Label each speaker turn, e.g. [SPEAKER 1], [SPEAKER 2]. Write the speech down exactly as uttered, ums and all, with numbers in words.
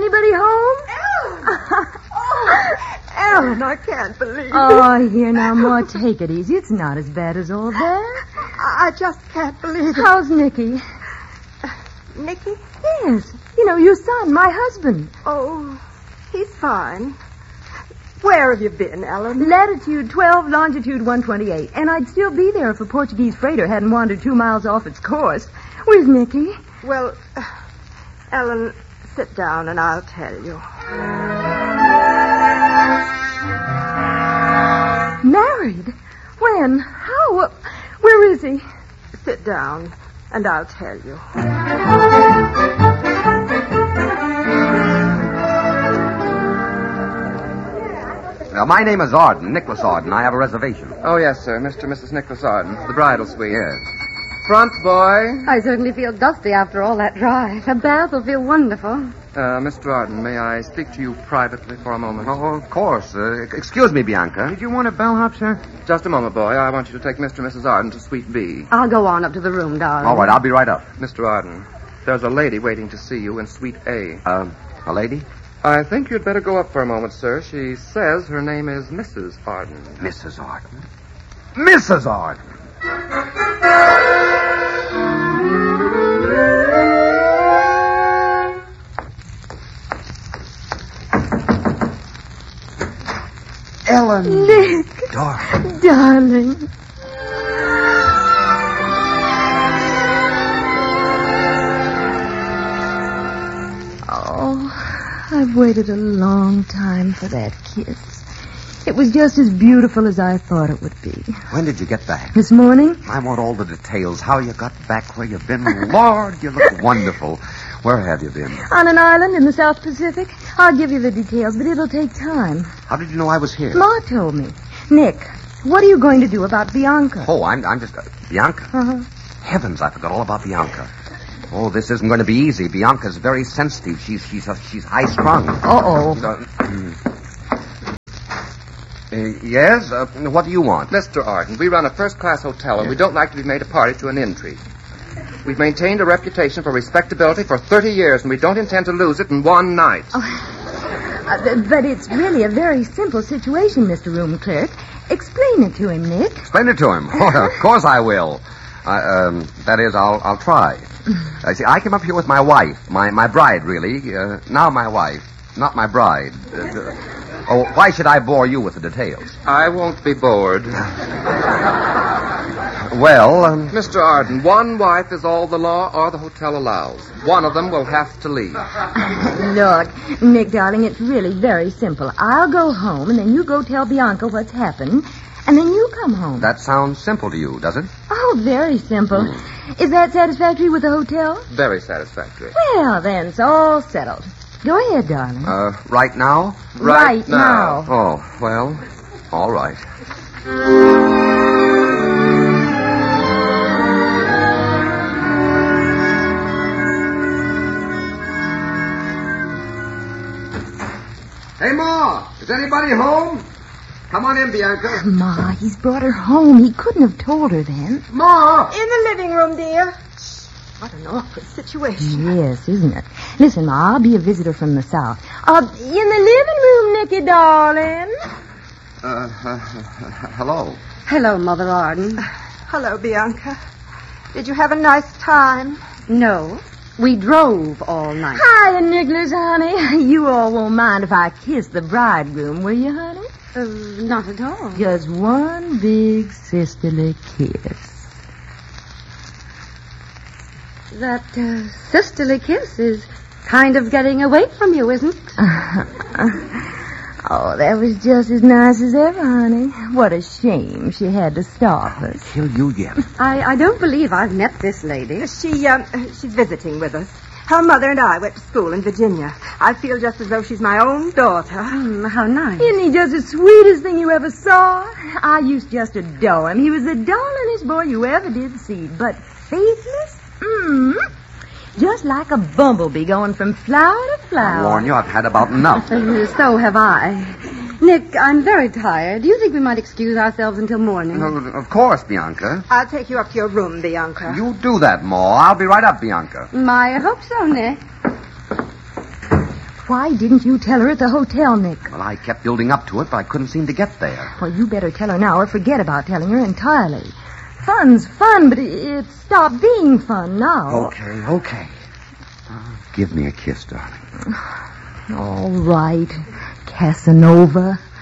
[SPEAKER 1] anybody home?
[SPEAKER 2] Ellen! Oh, Ellen, I can't believe it.
[SPEAKER 1] Oh, here now, Ma, take it easy. It's not as bad as all that.
[SPEAKER 2] I just can't believe it.
[SPEAKER 1] How's Nicky?
[SPEAKER 2] Nicky?
[SPEAKER 1] Yes. You know, your son, my husband.
[SPEAKER 2] Oh, he's fine. Where have you been, Ellen?
[SPEAKER 1] Latitude twelve, longitude one twenty-eight. And I'd still be there if a Portuguese freighter hadn't wandered two miles off its course. Where's Nicky?
[SPEAKER 2] Well, uh, Ellen, sit down and I'll tell you.
[SPEAKER 1] Married? When? How? Where is he?
[SPEAKER 2] Sit down and I'll tell you.
[SPEAKER 3] Now, my name is Arden, Nicholas Arden. I have a reservation.
[SPEAKER 4] Oh, yes, sir. Mister and Missus Nicholas Arden. The bridal suite.
[SPEAKER 3] Yes.
[SPEAKER 4] Front, boy.
[SPEAKER 5] I certainly feel dusty after all that drive. A bath will feel wonderful.
[SPEAKER 4] Uh, Mister Arden, may I speak to you privately for a moment?
[SPEAKER 3] Oh, of course. Uh, excuse me, Bianca.
[SPEAKER 4] Did you want a bellhop, sir? Just a moment, boy. I want you to take Mister and Missus Arden to Suite B.
[SPEAKER 5] I'll go on up to the room, darling.
[SPEAKER 3] All right, I'll be right up.
[SPEAKER 4] Mister Arden, there's a lady waiting to see you in Suite A.
[SPEAKER 3] Uh, a lady?
[SPEAKER 4] I think you'd better go up for a moment, sir. She says her name is Missus Arden.
[SPEAKER 3] Missus Arden? Missus Arden! Ellen.
[SPEAKER 1] Nick.
[SPEAKER 3] Darling.
[SPEAKER 1] Darling. Oh, I've waited a long time for that kiss. It was just as beautiful as I thought it would be.
[SPEAKER 3] When did you get back?
[SPEAKER 1] This morning?
[SPEAKER 3] I want all the details. How you got back, where you've been. Lord, you look wonderful. Where have you been?
[SPEAKER 1] On an island in the South Pacific. I'll give you the details, but it'll take time.
[SPEAKER 3] How did you know I was here?
[SPEAKER 1] Ma told me. Nick, what are you going to do about Bianca?
[SPEAKER 3] Oh, I'm, I'm just... Uh, Bianca?
[SPEAKER 1] Uh-huh.
[SPEAKER 3] Heavens, I forgot all about Bianca. Oh, this isn't going to be easy. Bianca's very sensitive. She's she's uh, she's high-strung.
[SPEAKER 1] Uh-oh.
[SPEAKER 3] Uh, uh, yes? Uh, what do you want?
[SPEAKER 4] Mister Arden, we run a first-class hotel, and
[SPEAKER 3] Yes.
[SPEAKER 4] we don't like to be made a party to an intrigue. We've maintained a reputation for respectability for thirty years, and we don't intend to lose it in one night.
[SPEAKER 1] Oh, uh, but it's really a very simple situation, Mister Room Clerk. Explain it to him, Nick.
[SPEAKER 3] Explain it to him. Oh, of course I will. I, um, that is, I'll I'll try. I see. I came up here with my wife, my my bride, really. Uh, now my wife, not my bride. Uh, uh, oh, why should I bore you with the details?
[SPEAKER 4] I won't be bored.
[SPEAKER 3] Well, um,
[SPEAKER 4] Mister Arden, one wife is all the law or the hotel allows. One of them will have to leave.
[SPEAKER 1] Look, Nick, darling, it's really very simple. I'll go home, and then you go tell Bianca what's happened, and then you come home.
[SPEAKER 3] that sounds simple to you, does it?
[SPEAKER 1] Oh, very simple. Is that satisfactory with the hotel?
[SPEAKER 4] Very satisfactory.
[SPEAKER 1] Well, then, it's all settled. Go ahead, darling.
[SPEAKER 3] Uh, right now?
[SPEAKER 1] Right now.
[SPEAKER 3] Oh, well, all right. Hey, Ma, is anybody home? Come on in, Bianca.
[SPEAKER 1] Ma, he's brought her home. He couldn't have told her then.
[SPEAKER 3] Ma!
[SPEAKER 2] In the living room, dear. What an awkward situation.
[SPEAKER 1] Yes, isn't it? Listen, Ma, I'll be a visitor from the South. Uh, in the living room, Nicky, darling.
[SPEAKER 3] Uh, uh, hello.
[SPEAKER 5] Hello, Mother Arden.
[SPEAKER 2] Hello, Bianca. Did you have a nice time?
[SPEAKER 5] No, we drove all night.
[SPEAKER 1] Hi, Nicholas, honey. You all won't mind if I kiss the bridegroom, will you, honey?
[SPEAKER 5] Uh, not at all.
[SPEAKER 1] Just one big sisterly kiss.
[SPEAKER 5] That uh, sisterly kiss is kind of getting away from you, isn't it?
[SPEAKER 1] Oh, that was just as nice as ever, honey. What a shame she had to stop us.
[SPEAKER 3] Kill you yet.
[SPEAKER 5] I, I don't believe I've met this lady.
[SPEAKER 2] She, um, she's visiting with us. Her mother and I went to school in Virginia. I feel just as though she's my own daughter.
[SPEAKER 5] Hmm, how nice.
[SPEAKER 1] Isn't he just the sweetest thing you ever saw? I used to just adore him. He was the darlingest boy you ever did see. But faithless? Mmm. Just like a bumblebee going from flower to flower.
[SPEAKER 3] I warn you, I've had about enough.
[SPEAKER 5] Uh, so have I. Nick, I'm very tired. Do you think we might excuse ourselves until morning?
[SPEAKER 3] No, of course, Bianca.
[SPEAKER 2] I'll take you up to your room, Bianca.
[SPEAKER 3] You do that, Ma. I'll be right up, Bianca.
[SPEAKER 5] I hope so, Nick.
[SPEAKER 1] Why didn't you tell her at the hotel, Nick?
[SPEAKER 3] Well, I kept building up to it, but I couldn't seem to get there.
[SPEAKER 1] Well, you better tell her now or forget about telling her entirely. Fun's fun, but it, it stopped being fun now.
[SPEAKER 3] Okay, okay. Uh, give me a kiss, darling.
[SPEAKER 1] All right, Casanova.